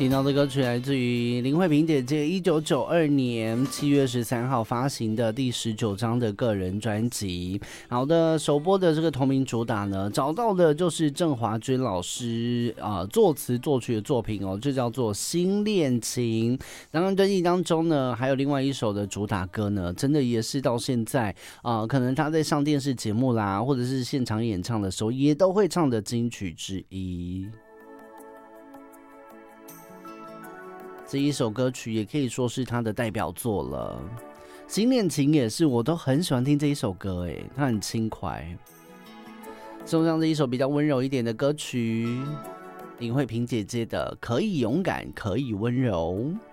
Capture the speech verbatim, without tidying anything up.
听到的歌曲来自于林慧萍姐姐一九九二年七月十三号发行的第十九张的个人专辑。好的，首播的这个同名主打呢，找到的就是郑华君老师呃作词作曲的作品哦，就叫做《新恋情》。当然专辑当中呢，还有另外一首的主打歌呢，真的也是到现在呃可能他在上电视节目啦，或者是现场演唱的时候，也都会唱的金曲之一。这一首歌曲也可以说是他的代表作了，《新恋情》也是，我都很喜欢听这一首歌，哎，它很轻快。送上这一首比较温柔一点的歌曲，林慧萍姐姐的《可以勇敢，可以温柔》。